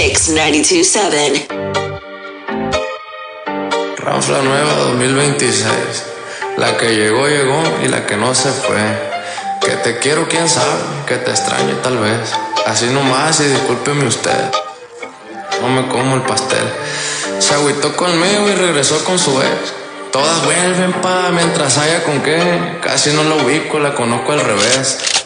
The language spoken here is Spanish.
Mix 92.7. Ranfla nueva 2026. La que llegó, llegó y la que no se fue. Que te quiero, quién sabe, que te extraño tal vez. Así nomás y discúlpeme usted, no me como el pastel. Se agüitó conmigo y regresó con su ex. Todas vuelven mientras haya con qué. Casi no la ubico, la conozco al revés.